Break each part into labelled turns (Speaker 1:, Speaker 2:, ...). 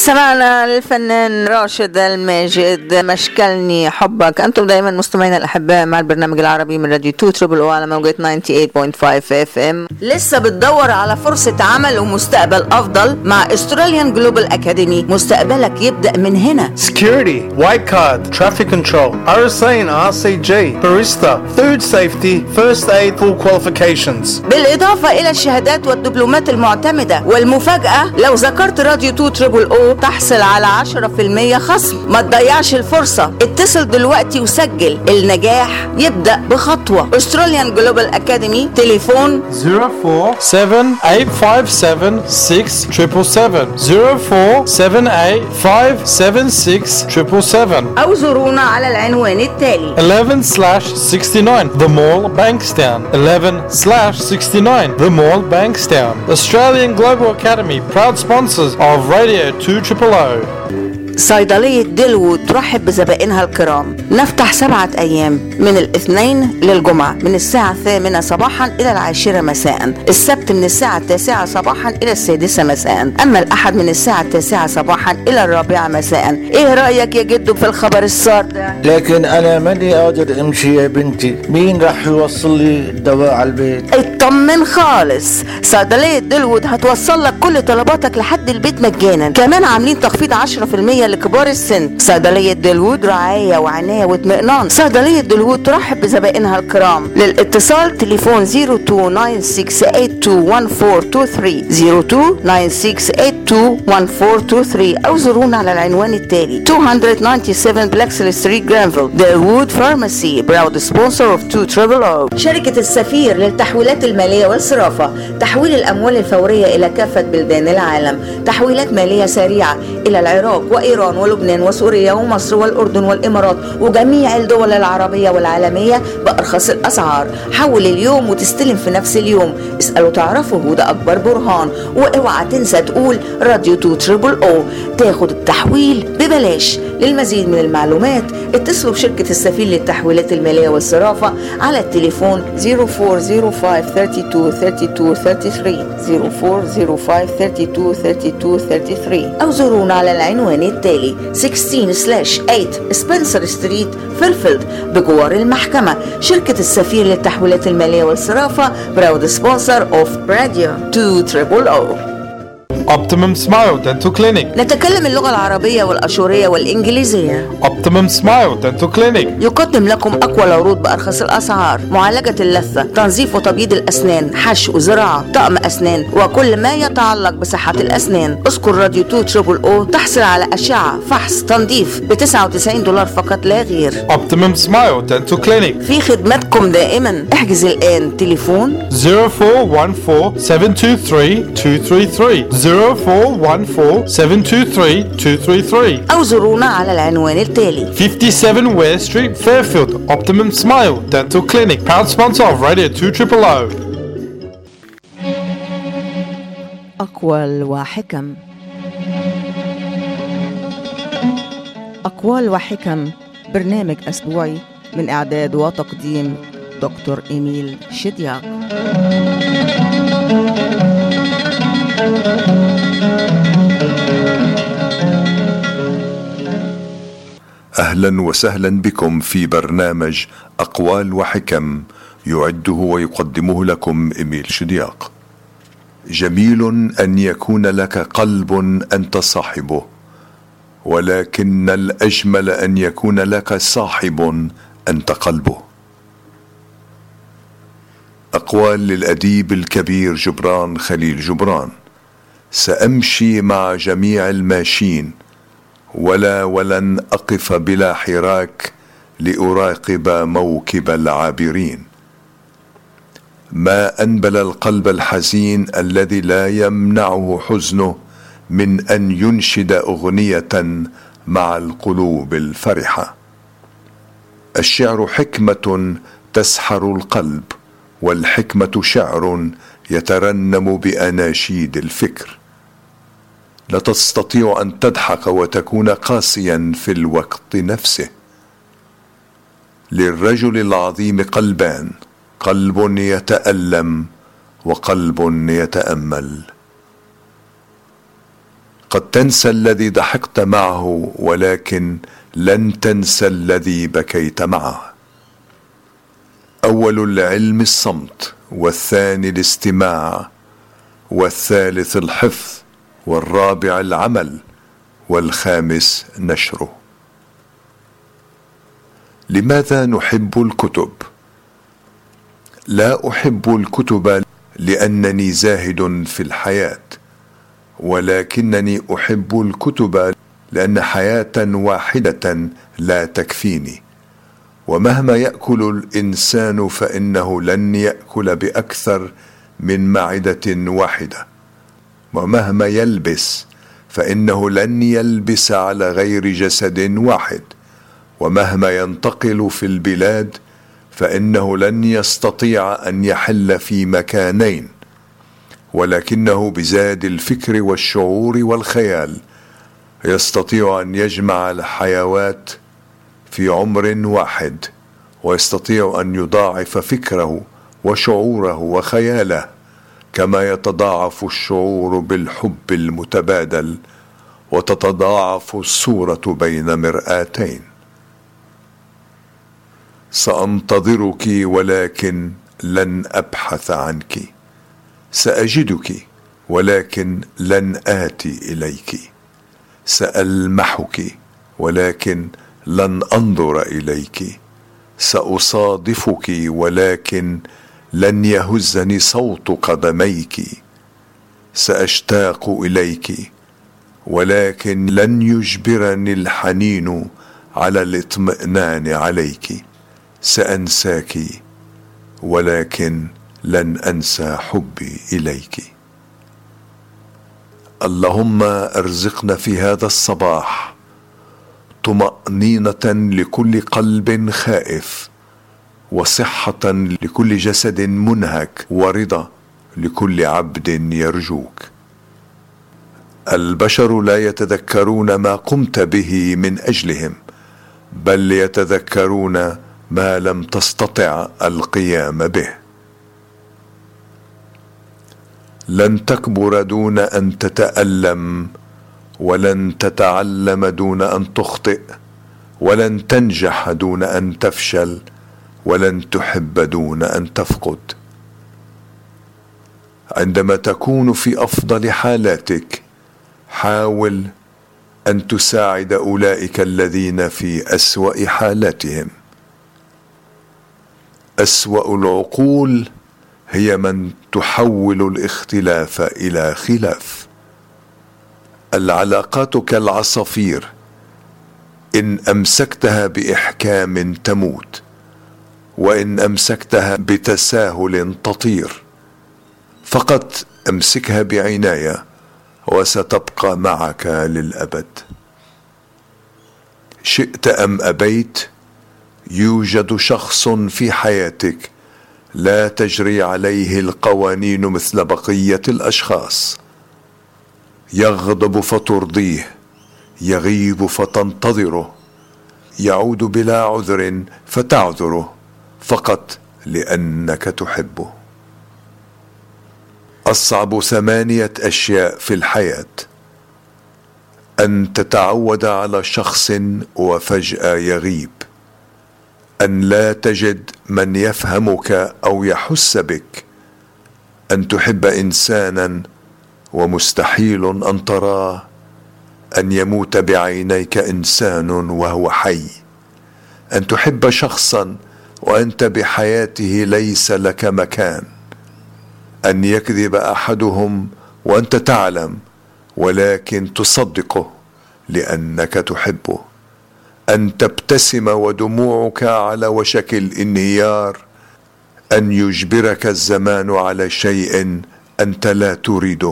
Speaker 1: سمعنا الفنان راشد الماجد مشكلني حبك. أنتم دائما مستمعينا الأحباء مع البرنامج العربي من راديو 2 تريبل او على موجة 98.5 FM. لسه بتدور على فرصة عمل ومستقبل أفضل مع استراليان جلوبال أكاديمي. مستقبلك يبدأ من هنا.
Speaker 2: Security, white card, traffic control, RSA and RCG, barista, food safety, first aid, full qualifications.
Speaker 1: بالإضافة إلى الشهادات والدبلومات المعتمدة. والمفاجأة لو ذكرت راديو 2 تريبل او تحصل على 10% خصم. ما تضيعش الفرصة، اتصل دلوقتي وسجل. النجاح يبدأ بخطوة. استراليان جلوبال أكاديمي، تليفون
Speaker 2: 0478576777 0478576777
Speaker 1: أو زورونا على العنوان التالي
Speaker 2: 11/69 The Mall Bankstown 11/69 The Mall Bankstown. Australian Global Academy, proud sponsors of Radio 2
Speaker 1: صيدلية ديلوود ترحب بزبائنها الكرام. نفتح 7 أيام من الاثنين للجمعة من الساعة 8 صباحا إلى 10 مساء. السبت من الساعة 9 صباحا إلى 6 مساء. أما الأحد من الساعة 9 صباحا إلى 4 مساء. إيه رأيك يا جدو في الخبر الصار ده؟
Speaker 3: لكن أنا ماني قادر أمشي يا بنتي، مين راح يوصل لي الدواء على البيت؟
Speaker 1: اطمن خالص، صيدلية ديلوود هتوصل لك كل طلباتك لحد البيت مجانا. كمان عاملين تخفيض 10% لكبار السن. صيدلية ديلوود رعاية وعناية واطمئنان. صيدلية ديلوود ترحب بزبائنها الكرام. للاتصال تليفون 0296821423 0296821423 أو زورونا على العنوان التالي 297 بلاكسل ستريت جرانفيل. ديلوود فارماسي براود سبونسر اوف 2 تريبل او. شركة السفير للتحويلات المالية والصرافة، تحويل الأموال الفورية إلى كافة بلدان العالم، تحويلات مالية سريعة إلى العراق وإيران ولبنان وسوريا ومصر والأردن والإمارات وجميع الدول العربية والعالمية بأرخص الأسعار. حول اليوم وتستلم في نفس اليوم. اسألوا تعرفوا، وده أكبر برهان. واوعى تنسى تقول راديو 2 تريبل او، تاخد التحويل ببلاش. للمزيد من المعلومات اتصلوا بشركة السفير للتحويلات المالية والصرافة على التليفون 0405323233 0405323233 أو زورونا على العنوان التالي 16/8 سبنسر ستريت فيلفيلد بجوار المحكمة. شركة السفير للتحويلات المالية والصرافة براود سبونسر اوف راديو 2 تريبل او.
Speaker 2: Optimum Smile Dental Clinic.
Speaker 1: نتكلم اللغة العربية والأشورية والإنجليزية.
Speaker 2: Optimum Smile Dental Clinic
Speaker 1: يقدم لكم أقوى العروض بأرخص الأسعار. معالجة اللثة، تنظيف وتبييض الأسنان، حشو، زراعة، طقم أسنان وكل ما يتعلق بصحة الأسنان. اذكر راديو 2 تريبل او تحصل على أشعة، فحص، تنظيف $99 فقط لا غير.
Speaker 2: Optimum Smile Dental Clinic
Speaker 1: في خدمتكم دائما. احجز الآن تليفون
Speaker 2: 0414723233 0414723233
Speaker 1: أو زورونا على العنوان التالي
Speaker 2: 57 Ware Street, Fairfield. Optimum Smile Dental Clinic, proud sponsor of Radio 2 Triple O.
Speaker 1: أقوال وحكم. أقوال وحكم، برنامج أسبوعي من إعداد وتقديم دكتور إيميل شدياق.
Speaker 4: أهلا وسهلا بكم في برنامج أقوال وحكم، يعده ويقدمه لكم إيميل شدياق. جميل أن يكون لك قلب أنت صاحبه، ولكن الأجمل أن يكون لك صاحب أنت قلبه. أقوال للأديب الكبير جبران خليل جبران. سأمشي مع جميع الماشين ولن أقف بلا حراك لأراقب موكب العابرين. ما أنبل القلب الحزين الذي لا يمنعه حزنه من أن ينشد أغنية مع القلوب الفرحة. الشعر حكمة تسحر القلب، والحكمة شعر يترنم بأناشيد الفكر. لا تستطيع أن تضحك وتكون قاسيا في الوقت نفسه. للرجل العظيم قلبان، قلب يتألم وقلب يتأمل. قد تنسى الذي ضحكت معه، ولكن لن تنسى الذي بكيت معه. أول العلم الصمت، والثاني الاستماع، والثالث الحفظ، والرابع العمل، والخامس نشره. لماذا نحب الكتب؟ لا أحب الكتب لأنني زاهد في الحياة، ولكنني أحب الكتب لأن حياة واحدة لا تكفيني، ومهما يأكل الإنسان فإنه لن يأكل بأكثر من معدة واحدة، ومهما يلبس فإنه لن يلبس على غير جسد واحد، ومهما ينتقل في البلاد فإنه لن يستطيع أن يحل في مكانين، ولكنه بزاد الفكر والشعور والخيال يستطيع أن يجمع الحيوات في عمر واحد، ويستطيع أن يضاعف فكره وشعوره وخياله كما يتضاعف الشعور بالحب المتبادل وتتضاعف الصورة بين مرآتين. سأنتظرك ولكن لن أبحث عنك، سأجدك ولكن لن آتي إليك، سألمحك ولكن لن أنظر إليك، سأصادفك ولكن لن يهزني صوت قدميك، سأشتاق إليك ولكن لن يجبرني الحنين على الاطمئنان عليك، سأنساك ولكن لن أنسى حبي إليك. اللهم ارزقنا في هذا الصباح طمأنينة لكل قلب خائف، وصحة لكل جسد منهك، ورضا لكل عبد يرجوك. البشر لا يتذكرون ما قمت به من أجلهم، بل يتذكرون ما لم تستطع القيام به. لن تكبر دون أن تتألم، ولن تتعلم دون أن تخطئ، ولن تنجح دون أن تفشل، ولن تحب دون أن تفقد. عندما تكون في أفضل حالاتك حاول أن تساعد أولئك الذين في أسوأ حالاتهم. أسوأ العقول هي من تحول الاختلاف إلى خلاف. العلاقات كالعصافير، إن أمسكتها بإحكام تموت، وإن أمسكتها بتساهل تطير. فقط أمسكها بعناية وستبقى معك للأبد. شئت أم أبيت يوجد شخص في حياتك لا تجري عليه القوانين مثل بقية الأشخاص. يغضب فترضيه، يغيب فتنتظره، يعود بلا عذر فتعذره، فقط لأنك تحبه. أصعب 8 أشياء في الحياة: أن تتعود على شخص وفجأة يغيب، أن لا تجد من يفهمك أو يحس بك، أن تحب إنسانا ومستحيل أن تراه، أن يموت بعينيك إنسان وهو حي، أن تحب شخصا وأنت بحياته ليس لك مكان، أن يكذب أحدهم وأنت تعلم ولكن تصدقه لأنك تحبه، أن تبتسم ودموعك على وشك الانهيار، أن يجبرك الزمان على شيء أنت لا تريده.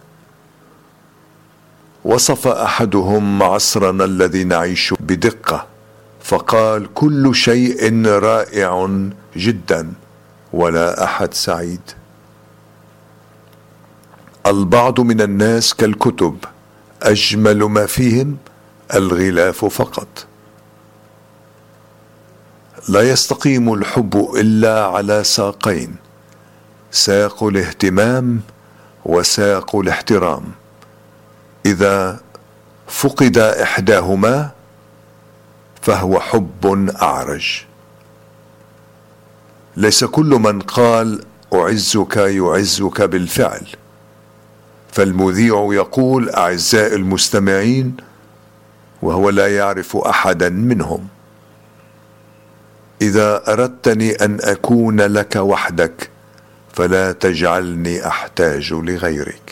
Speaker 4: وصف أحدهم عصرنا الذي نعيش بدقة، فقال: كل شيء رائع جدا ولا أحد سعيد. البعض من الناس كالكتب، أجمل ما فيهم الغلاف فقط. لا يستقيم الحب إلا على ساقين: ساق الاهتمام وساق الاحترام. إذا فقد إحداهما فهو حب أعرج. ليس كل من قال أعزك يعزك بالفعل، فالمذيع يقول أعزائي المستمعين وهو لا يعرف أحدا منهم. إذا أردتني أن أكون لك وحدك فلا تجعلني أحتاج لغيرك.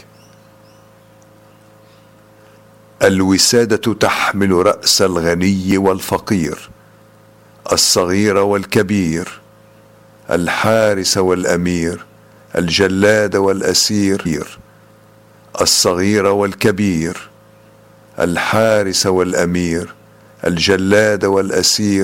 Speaker 4: الوسادة تحمل رأس الغني والفقير، الصغير والكبير، الحارس والأمير، الجلاد والأسير، الصغير والكبير، الحارس والأمير، الجلاد والأسير.